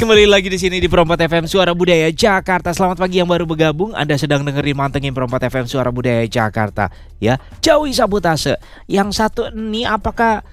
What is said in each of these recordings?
Kembali lagi di sini di Perompak FM Suara Budaya Jakarta. Selamat pagi yang baru bergabung. Anda sedang dengerin Mantengin Perompak FM Suara Budaya Jakarta. Ya, jauhi sabotase. Yang satu ini apakah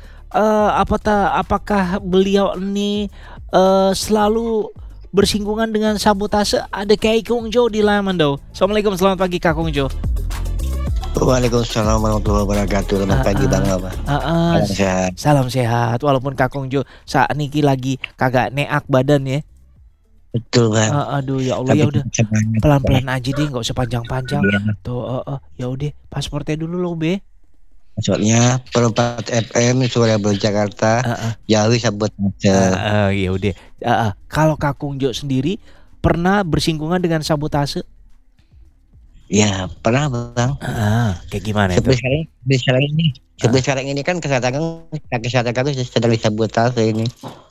beliau ini selalu bersinggungan dengan sabotase? Ada Kak Kung Jo di Lamando. Assalamualaikum, selamat pagi Kak Kung Jo. Waalaikumsalam warahmatullahi wabarakatuh. Selamat pagi Bang Apa. Salam sehat. Salam sehat. Walaupun Kak Kung Jo saat niki lagi kagak neak badan ya. Betul Bang. Aduh ya Allah, ya udah pelan-pelan aja deh, nggak usah panjang-panjang. Tuh ya udah pasportnya dulu loh Be. Soalnya Perompak FM Suara Budaya Jakarta jauhi sabotase. Ya udah. Kalau Kak Kung Jo sendiri pernah bersinggungan dengan sabotase? Ya pernah Bang. Kayak gimana itu? Sekarang ini kan kesehatan kami sedang disabotase ini.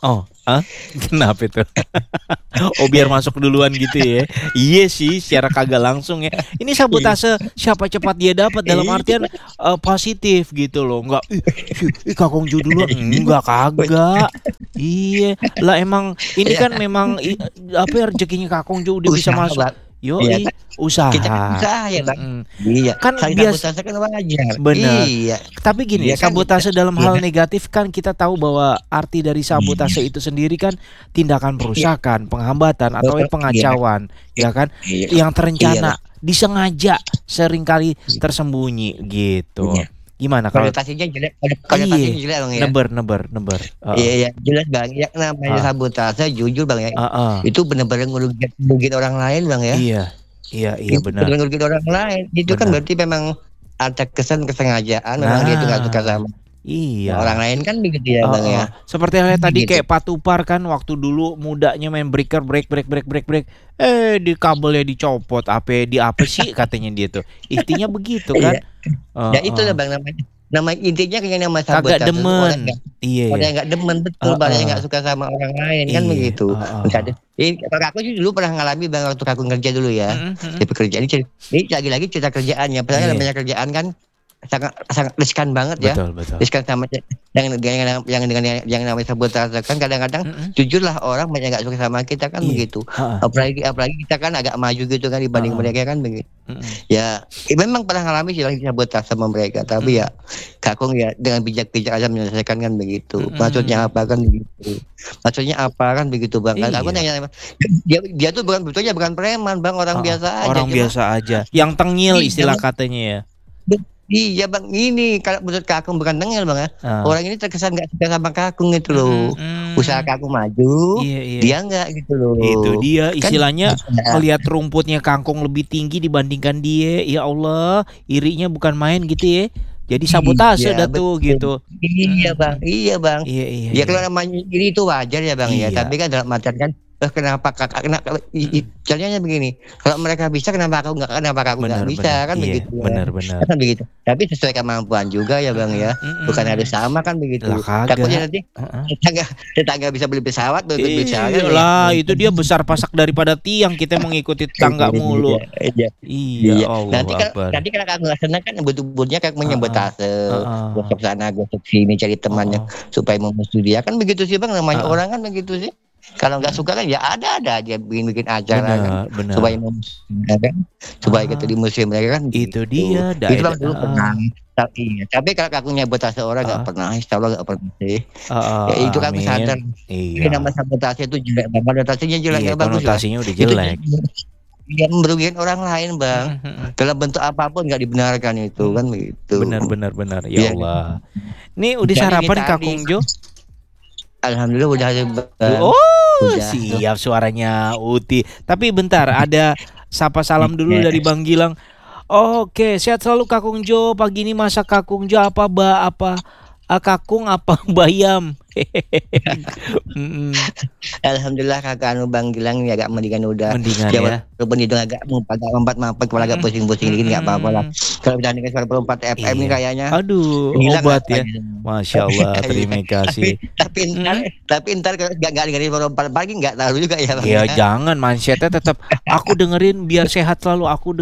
Kenapa itu? Biar masuk duluan gitu ya. Iya sih, secara kagak langsung ya. Ini sabotase siapa cepat dia dapat, dalam artian positif gitu loh. Enggak Kak Kung Jo dulu. Enggak, kagak. Iya, lah emang ini kan memang rezekinya Kak Kung Jo udah bisa masuk. Usaha. Kita kan usaha ya Bang. Kan biasa kan wajar. Benar. Iya. Tapi gini, sabotase dalam hal negatif kan kita tahu bahwa arti dari sabotase itu sendiri kan tindakan perusakan, penghambatan atau pengacauan, ya kan? Yang terencana, disengaja, seringkali tersembunyi gitu. Gimana kalau konotasinya jelek? Konotasinya jelek Bang ya. Neber. Iya, jelas Bang. Ya namanya sabotase jujur Bang ya. Itu benar-benar ngerugiin orang lain Bang ya. Iya benar. Ngerugiin orang lain. Itu kan berarti memang ada kesengajaan memang dia itu nggak suka sama. Iya. Orang lain kan begitu ya Bang ya. Seperti halnya tadi kayak Pak Tupar kan waktu dulu mudanya main breaker break. Di kabelnya dicopot, apa sih katanya dia tuh. Intinya begitu kan. Ya itu lah Bang namanya intinya kayak nama sabotase. Kagak demen. Orang nggak demen betul, orang nggak suka sama orang lain kan begitu. Kalau aku dulu pernah ngalami Bang waktu aku kerja dulu ya. Di pekerjaan ini lagi-lagi cerita kerjaannya. Padahal namanya kerjaan kan sangat riskan banget ya. Betul. Riskan sama yang namanya sabotase kan kadang-kadang jujurlah orang banyak nggak suka sama kita kan begitu. Apalagi kita kan agak maju gitu kan dibanding mereka kan begitu. Ya memang pernah ngalami sih lagi sabotase sama mereka, tapi ya Kak Kung ya dengan bijak-bijak aja menyelesaikan kan begitu. Maksudnya apa kan begitu Bang. Kan aku nanya dia tuh sebetulnya bukan preman Bang, orang biasa aja. Orang biasa aja. Yang tengil istilah katanya ya. Iya Bang, ini kalau menurut Kak Kung bukan tengil Bang ya. Orang ini terkesan nggak suka sama Kak Kung itu loh. Usaha Kak Kung maju, dia nggak gitu loh. Itu dia istilahnya melihat rumputnya kangkung lebih tinggi dibandingkan dia. Ya Allah, irinya bukan main gitu ya. Jadi sabotase tuh gitu. Iya Bang. Iya. Ya kalau namanya iri itu wajar ya Bang ya. Tapi kan dalam artian kan kenapa caranya begini, kalau mereka bisa kenapa aku nggak bisa kan begitu benar kan begitu, tapi sesuai kemampuan juga ya Bang ya, bukan harus sama kan begitu. Takutnya nanti tetangga bisa beli pesawat lah ya. Itu dia besar pasak daripada tiang, kita mengikuti tangga mulu. Iya. Nanti kalau aku nggak senang kan betul-betulnya kayak menyebotase, gosok sana gosok sini cari temannya supaya memusuh dia kan begitu sih Bang, namanya orang kan begitu sih. Kalau nggak suka kan ya ada aja bikin acara kan supaya supaya kita di museum mereka kan itu dia. Itu Bang dulu pernah. Tapi kalau aku nyebotase orang nggak pernah, insya Allah nggak pernah sih. Itu kan aku sadar. Ini nama sabotase itu jelek, konotasinya jelek ya bagus. Konotasinya udah jelek. Yang merugikan orang lain Bang. Dalam bentuk apapun nggak dibenarkan itu kan begitu. Benar. Ya Allah. Ini udah sarapan Kak Kung Jo? Alhamdulillah udah. Siap suaranya Uti. Tapi bentar, ada sapa salam dulu dari Bang Gilang. Oke, sehat selalu Kak Kung Jo. Pagi ini masak Kak Kung Jo apa Kakung apa bayam? Alhamdulillah kakak Bang Gilang ya agak mendingan udah. Mendingan ya. Walaupun hidung agak mampet kepala agak pusing-pusing dikit nggak apa-apa lah. Kalau udah dengar suara Perompak FM ini kayaknya. Aduh, obat ya. Masya Allah, terima kasih. Tapi ntar kalau nggak dengerin Perompak pagi nggak tahu juga ya Bang. Ya jangan, mindsetnya tetap aku dengerin biar sehat selalu,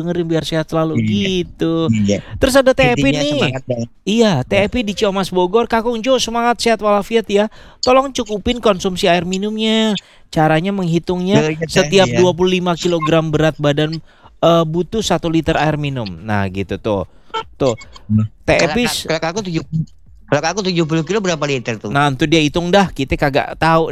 gitu. Terus ada TEP nih. Iya, TEP di Ciamas Bogor. Kak Kung Jo semangat sehat walafiat ya. ya. Tolong cukupin konsumsi air minumnya. Caranya menghitungnya setiap 25 kg berat badan butuh 1 liter air minum. Nah gitu tuh. Tuh. Teh Epis. Kalau aku 70 kilo berapa liter tuh? Nah itu dia hitung dah, kita kagak tahu.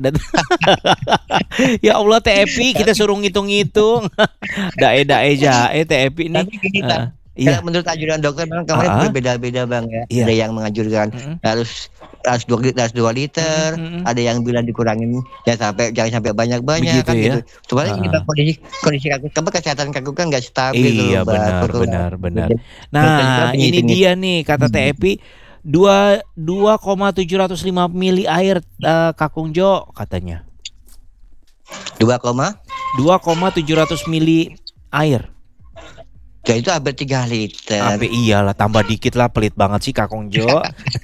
Ya Allah Teh Epi, kita suruh ngitung-ngitung. Dae-dae jae Teh Epi nih. Tapi gini Bang, kalau menurut anjuran dokter Bang, kemarin berbeda-beda Bang ya. Iya. Ada yang menganjurkan harus 2 liter, ada yang bilang dikurangin jangan sampai banyak-banyak kan ya? gitu. Soalnya ini Bang, kondisi kaku, kesehatan kaku kan nggak stabil. Iya benar. Nah ini dia nih kata Teh Epi. 2,705 mili air Kakung Jo katanya. 2,700 mili air. Ya itu hampir 3 liter. Hampir iyalah, tambah dikit lah, pelit banget sih Kakung Jo.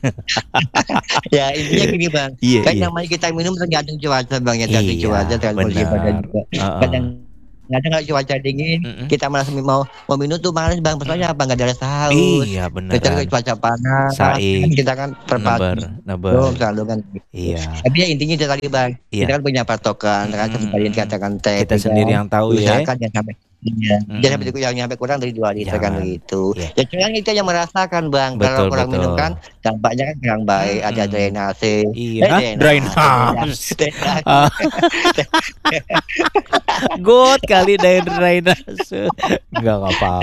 Ya intinya gini Bang, kan namanya kita minum tergantung cuaca Bang ya, tergantung cuaca, tergantung kondisi badan juga. Kadang kalau cuaca dingin, kita malah mau minum tuh malas Bang, soalnya apa nggak ada rasa haus. Iya benar. Kecuali cuaca panas, kan kita kan terpacu. Selalu kan. Iya. Tapi ya intinya itu tadi Bang, kita kan punya patokan, kan seperti yang dikatakan Teh. Kita sendiri yang tahu ya. Usahakan jangan sampai kurang dari 2 liter kan begitu. Ya cuman kita yang merasakan Bang, kalau kurang minum kan dampaknya kan kurang baik, ada drainase. Iya, drainase. God kali drainase. Enggak apa-apa.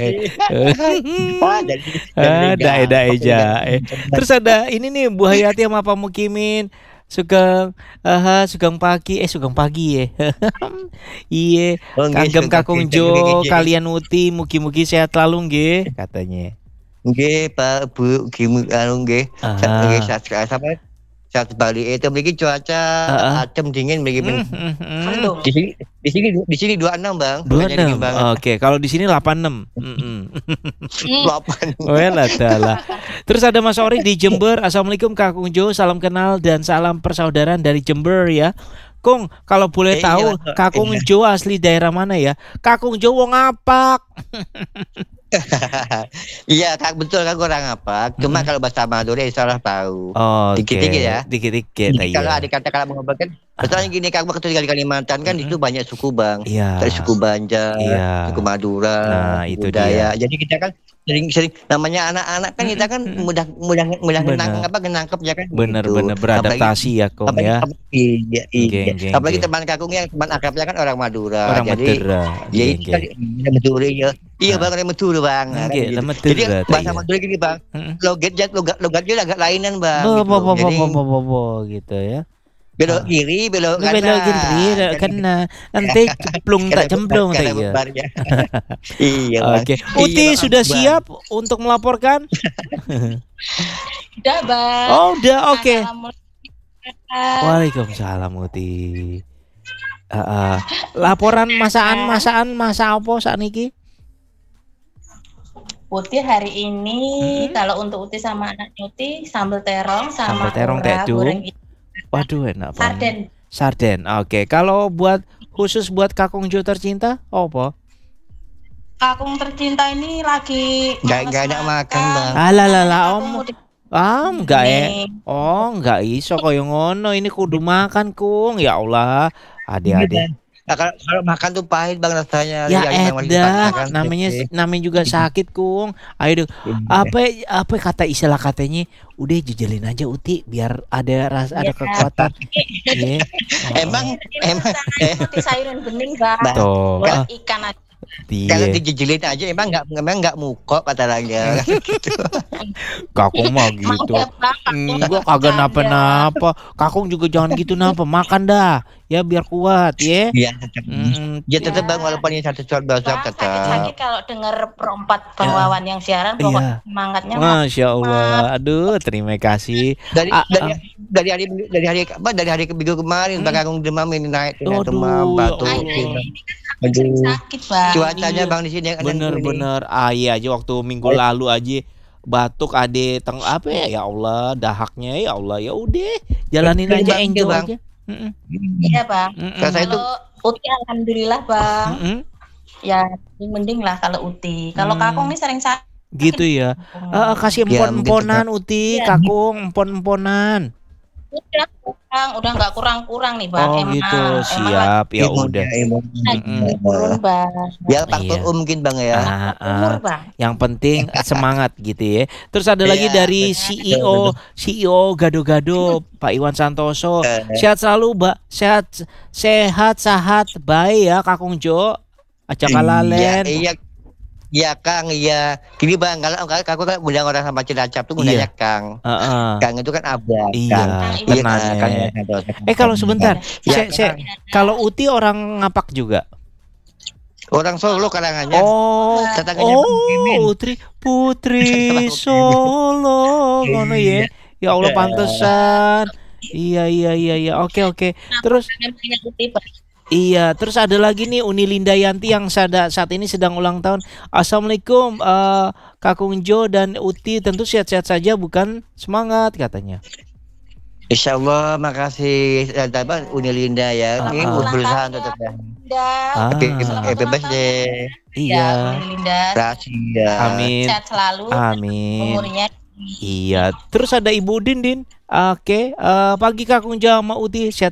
Dae-dae jae. Terus ada ini nih Bu Hayati sama Pak Mukimin. Sugeng pagi ya. Iya, kagem Kakung Jo, kalian Uti, mugi-mugi sehat selalu nggih katanya. Nggih, Pak, Bu, nggih. Sampai saat Bali itu memiliki cuaca adem dingin begini. Di sini 26 Bang. 26. Oke, kalau di sini 86. 8. Well, adalah. Terus ada Mas Ori di Jember. Assalamualaikum Kakung Jo, salam kenal dan salam persaudaraan dari Jember ya. Kung, kalau boleh tahu Kakung Jo asli daerah mana ya? Kakung Jo wong Apak. Iya Kak, betul kan orang apa? Cuma kalau bahasa Madura salah tahu. Dikit-dikit ya. Dikit-dikit. Kalau ada kata-kata mengobrolkan, misalnya gini Kak, waktu di Kalimantan kan itu banyak suku Bang. Dari suku Banjar, suku Madura, itu budaya. Jadi kita kan sering namanya anak-anak kan kita kan mudah nangkep ya kan. Bener beradaptasi ya Kong ya. Iya. Apalagi teman Kakungnya teman akrabnya kan orang Madura. Orang Madura. Madura ya. Iya Bang, orang Madura Bang. Jadi bahasa Madura gini Bang. Logatnya agak lainan Bang. Gitu ya. Belok kiri, belok kanan. Belok kiri, kanan. Nanti cemplung tak cemplung tak ya. Iya. Oke. Uti sudah siap untuk melaporkan? Udah Bang. Oh udah, oke. Waalaikumsalam Uti. Laporan masa apa saat niki? Uti hari ini kalau untuk Uti sama anak Uti sambal terong sama goreng. Waduh enak banget. Sarden. Oke. Kalau khusus buat Kakung Jo tercinta apa? Kakung tercinta ini lagi enggak ada makan Bang. Alah om. Enggak iso koyo ngono. Ini kudu makan Kung. Ya Allah. Adik-adik. Nah, kalau makan tuh pahit Bang rasanya. Ya edah, namanya juga sakit Kung. Ayo dong. Apa kata istilah katanya? Udah jejelin aja Uti biar ada kekuatan. Emang sayuran bening Bang. Buat ikan aja. Kalau dijejelin aja emang nggak mukok kata raga. Kakung mah gitu. Enggak kagak napa-napa. Kakung juga jangan gitu napa. Makan dah. Ya biar kuat ya. Iya tetap Bang walaupun ini satu shot besok tetap. Sakit kalau dengar perempat Bang Wawan yang siaran pokoknya semangatnya. Masya Allah. Aduh terima kasih. Dari hari minggu kemarin Bang Kakung demam ini naik demam batuk. Sakit Bang. Cuacanya Bang di sini bener. Iya aja waktu minggu lalu aja batuk apa ya Allah dahaknya ya Allah ya udah jalanin aja enjoy aja. Iya Bang. Kalau Uti alhamdulillah Bang. Ya mending lah kalau Uti. Kalau Kakung nih sering sakit. Gitu ya. Kasih empon-emponan Uti, Kakung empon-emponan. Udah Bang, udah nggak kurang-kurang nih Bang, Oh gitu, emang lagi siap. Ya Imunnya udah. turun Bang. Ya faktor Iya. mungkin Bang ya. Umur Bang. Yang penting semangat gitu ya. Terus ada lagi Iya, dari betul. CEO Gado-Gado, Pak Iwan Santoso. Sehat selalu, Mbak. Sehat baik ya, Kakung Jo. Aja Iya, kalalen. iya. Iya Kang, iya. Gini Bang, kalau aku kan undang orang sama Cilacap tuh undangnya Iya. Kang. Heeh. Kang itu kan abang, Iya, Kang. Iya, tenan Kang. ya. Kalau sebentar, Ya, kalau Uti orang Ngapak juga. orang Solo kalangannya. Oh, Tetangganya Bang Mimin. Putri Solo, ngono ya. Ya Allah, pantesan. Iya. Oke. Terus iya, terus ada lagi nih Uni Lindayanti yang saat ini sedang ulang tahun. Assalamualaikum, Kakung Jo dan Uti, tentu sehat-sehat saja, bukan? Semangat katanya. Insya Allah, makasih Uni Linda ya. Ini berusaha untuk tetap. Happy birthday. Iya. Uni Linda. Kasih ya. Amin. Sehat selalu. Amin. Umurnya. Iya. Terus ada Ibu Udin. Oke, pagi Kakung Jo sama Uti, sehat